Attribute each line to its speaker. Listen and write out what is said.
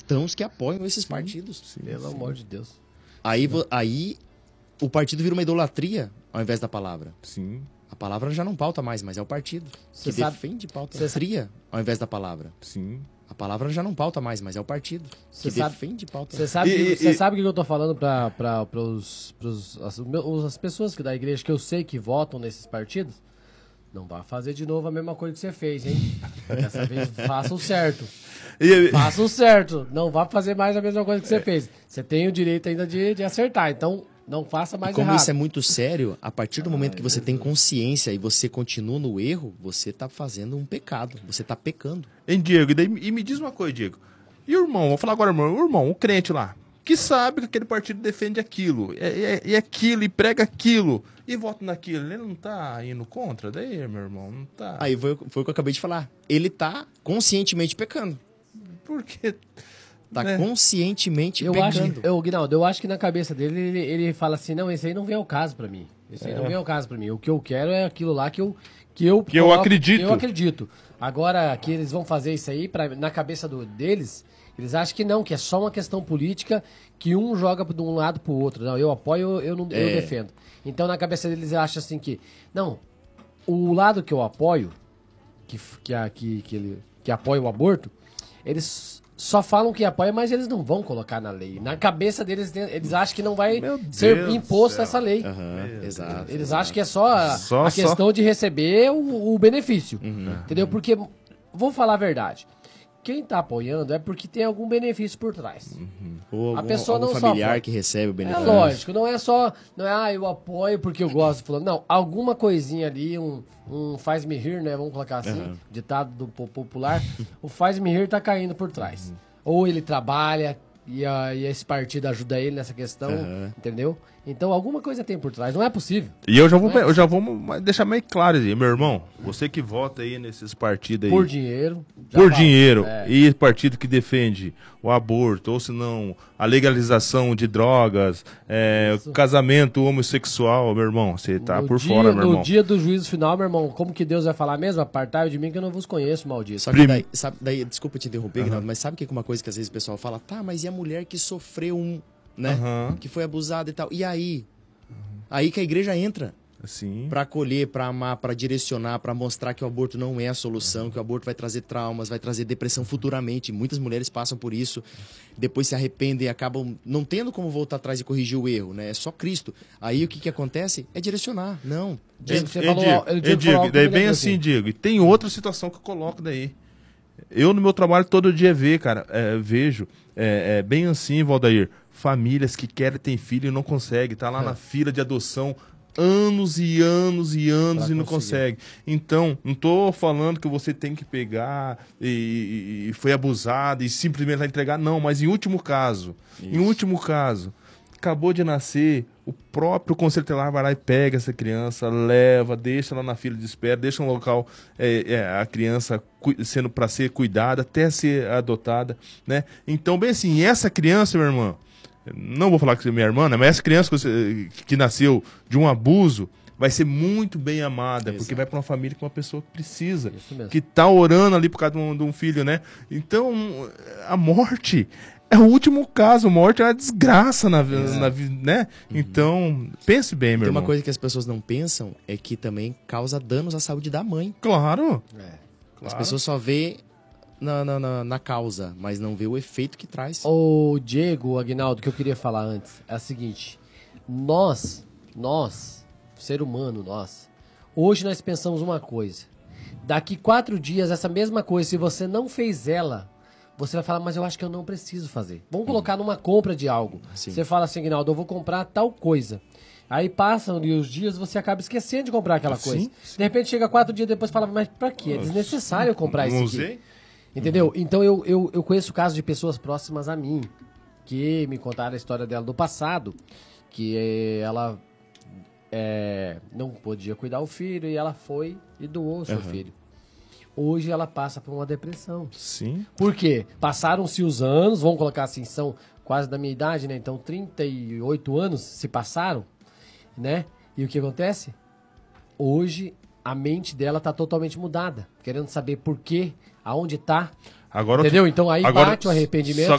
Speaker 1: cristãos que apoiam esses partidos.
Speaker 2: Sim, pelo amor de Deus.
Speaker 1: Aí o partido vira uma idolatria ao invés da palavra.
Speaker 3: Sim.
Speaker 1: A palavra já não pauta mais, mas é o partido que defende pauta fria ao invés da palavra.
Speaker 3: Sim.
Speaker 1: A palavra já não pauta mais, mas é o partido que defende pauta.
Speaker 2: Você sabe o que eu tô falando para as pessoas que da igreja que eu sei que votam nesses partidos? Não vai fazer de novo a mesma coisa que você fez, hein? Dessa vez faça o certo. Faça o certo. Não vá fazer mais a mesma coisa que você fez. Você tem o direito ainda de acertar. Então, não faça mais errado.
Speaker 1: Como isso é muito sério, a partir do momento que você tem consciência e você continua no erro, você tá fazendo um pecado. Você tá pecando.
Speaker 3: Hein, Diego? E me diz uma coisa, Diego. E o irmão? Vou falar agora, irmão, o crente lá, que sabe que aquele partido defende aquilo, e aquilo, e prega aquilo, e vota naquilo. Ele não tá indo contra? Daí, meu irmão, não tá...
Speaker 1: Aí foi o que eu acabei de falar. Ele tá conscientemente pecando.
Speaker 3: Por quê?
Speaker 1: Tá conscientemente pecando.
Speaker 2: Guinaldo, eu acho que na cabeça dele, ele fala assim, não, esse aí não vem ao caso pra mim. Esse aí não vem ao caso pra mim. O que eu quero é aquilo lá que eu
Speaker 3: acredito.
Speaker 2: Eu acredito. Agora, que eles vão fazer isso aí, na cabeça deles, eles acham que não, que é só uma questão política, que um joga de um lado pro outro. Não, eu apoio, eu defendo. Então, na cabeça deles, eles acham assim que, não, o lado que eu apoio, que apoia o aborto, eles só falam que apoia, mas eles não vão colocar na lei. Na cabeça deles, eles acham que não vai ser imposto essa lei.
Speaker 1: Exato.
Speaker 2: Eles acham que é só a questão de receber o benefício. Entendeu? Porque, vou falar a verdade, quem tá apoiando é porque tem algum benefício por trás.
Speaker 1: Ou
Speaker 2: a pessoa
Speaker 1: algum
Speaker 2: não
Speaker 1: familiar
Speaker 2: só
Speaker 1: que recebe o benefício.
Speaker 2: É lógico, não é só, eu apoio porque eu gosto de fulano. Não, alguma coisinha ali, um faz-me rir, né? Vamos colocar assim, ditado do popular. O faz-me rir tá caindo por trás. Ou ele trabalha e esse partido ajuda ele nessa questão, entendeu? Então alguma coisa tem por trás, não é possível.
Speaker 3: E eu já vou deixar meio claro aí, meu irmão, você que vota aí nesses partidos aí.
Speaker 2: Por dinheiro.
Speaker 3: Por dinheiro. E partido que defende o aborto, ou se não, a legalização de drogas, o casamento homossexual, meu irmão, você tá fora, meu irmão.
Speaker 2: No dia do juízo final, meu irmão, como que Deus vai falar mesmo? Apartai de mim que eu não vos conheço, maldito.
Speaker 1: Só que daí, desculpa te interromper, Guinaldo, mas sabe que é uma coisa que às vezes o pessoal fala, tá, mas e a mulher que sofreu que foi abusada e tal. E aí? Aí que a igreja entra.
Speaker 3: Sim.
Speaker 1: Pra acolher, pra amar, pra direcionar, pra mostrar que o aborto não é a solução, que o aborto vai trazer traumas, vai trazer depressão futuramente. Muitas mulheres passam por isso, depois se arrependem e acabam não tendo como voltar atrás e corrigir o erro, né? É só Cristo. Aí o que acontece? É direcionar. Não.
Speaker 3: Diego, daí bem assim, Diego. E tem outra situação que eu coloco daí. Eu no meu trabalho todo dia vejo, bem assim, Valdair, famílias que querem ter filho e não conseguem, tá lá na fila de adoção anos e anos e anos e não consegue. Então, não tô falando que você tem que pegar e foi abusado e simplesmente vai entregar, não, mas em último caso, acabou de nascer, o próprio conselho tutelar vai lá e pega essa criança, leva, deixa lá na fila de espera, deixa um local, a criança sendo para ser cuidada até ser adotada, né? Então, bem assim, essa criança, meu irmão, não vou falar que é minha irmã, né? Mas essa criança que nasceu de um abuso vai ser muito bem amada, porque vai para uma família com uma pessoa que precisa, que tá orando ali por causa de um filho, né? Então, a morte é o último caso, a morte é uma desgraça na vida, né? Então, pense bem, meu irmão.
Speaker 1: Tem uma coisa que as pessoas não pensam, é que também causa danos à saúde da mãe.
Speaker 3: Claro.
Speaker 1: As pessoas só vê na causa, mas não vê o efeito que traz.
Speaker 2: Ô, Diego, Aguinaldo, que eu queria falar antes, é o seguinte, nós, ser humano, hoje nós pensamos uma coisa, daqui 4 dias, essa mesma coisa, se você não fez ela, você vai falar, mas eu acho que eu não preciso fazer. Vamos colocar numa compra de algo.
Speaker 1: Sim.
Speaker 2: Você fala assim, Aguinaldo, eu vou comprar tal coisa. Aí passam os dias, você acaba esquecendo de comprar aquela coisa. De repente chega 4 dias depois e fala, mas pra quê? É desnecessário eu comprar isso aqui. Entendeu? Então eu conheço casos de pessoas próximas a mim que me contaram a história dela do passado, que ela não podia cuidar do filho e ela foi e doou o seu filho. Hoje ela passa por uma depressão.
Speaker 3: Sim.
Speaker 2: Por quê? Passaram-se os anos, vamos colocar assim, são quase da minha idade, né? Então 38 anos se passaram, né? E o que acontece? Hoje a mente dela tá totalmente mudada, querendo saber por quê, aonde tá.
Speaker 3: Agora
Speaker 2: entendeu? Então aí bate o arrependimento.